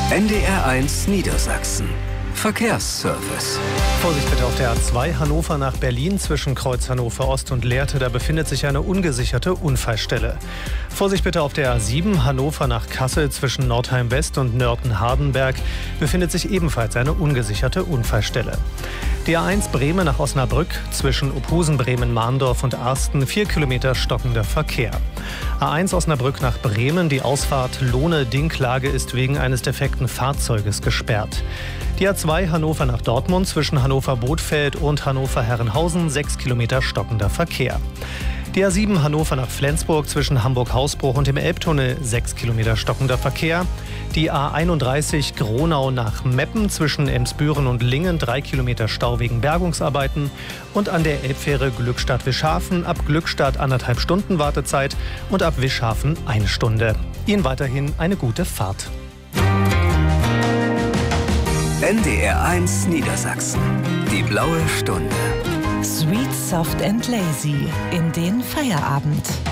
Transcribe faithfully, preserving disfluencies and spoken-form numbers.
N D R eins Niedersachsen. Verkehrsservice. Vorsicht bitte auf der A zwei Hannover nach Berlin zwischen Kreuz Hannover Ost und Lehrte. Da befindet sich eine ungesicherte Unfallstelle. Vorsicht bitte auf der A sieben Hannover nach Kassel zwischen Nordheim West und Nörten-Hardenberg befindet sich ebenfalls eine ungesicherte Unfallstelle. Die A eins Bremen nach Osnabrück zwischen Ophusen, Bremen, Mahndorf und Arsten vier Kilometer stockender Verkehr. A eins Osnabrück nach Bremen, die Ausfahrt Lohne-Dinklage ist wegen eines defekten Fahrzeuges gesperrt. Die A zwei Hannover nach Dortmund zwischen Hannover-Bothfeld und Hannover-Herrenhausen sechs Kilometer stockender Verkehr. Die A sieben Hannover nach Flensburg zwischen Hamburg-Hausbruch und dem Elbtunnel sechs Kilometer stockender Verkehr. Die A einunddreißig Gronau nach Meppen zwischen Emsbüren und Lingen drei Kilometer Stau wegen Bergungsarbeiten. Und an der Elbfähre Glückstadt-Wischhafen ab Glückstadt anderthalb Stunden Wartezeit und ab Wischhafen eine Stunde. Ihnen weiterhin eine gute Fahrt. N D R eins Niedersachsen. Die blaue Stunde. Sweet, soft and lazy in den Feierabend.